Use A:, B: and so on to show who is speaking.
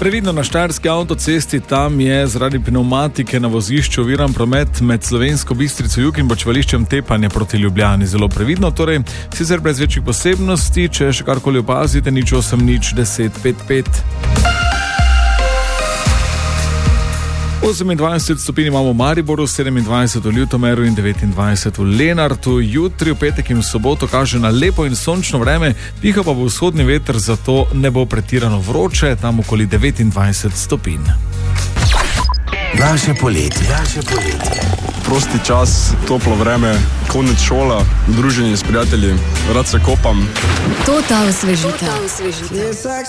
A: Previdno na štajerski avtocesti, tam je zaradi pneumatike na vozišču oviran promet med Slovensko Bistrico jug in počivališčem Tepanje proti Ljubljani. Zelo previdno, torej sicer brez večjih posebnosti, če še karkoli opazite, 08 10 55. 28 stopinj imamo v Mariboru, 27 v Ljutomeru in 29 v Lenartu. Jutri, v petek in v soboto kaže na lepo in sončno vreme, piha pa bo vzhodni veter, zato ne bo pretirano vroče, tam okoli 29 stopinj.
B: Naše poletje.
C: Prosti čas, toplo vreme, konec šola, druženje s prijatelji, rad se kopam.
D: To ta osvežitev.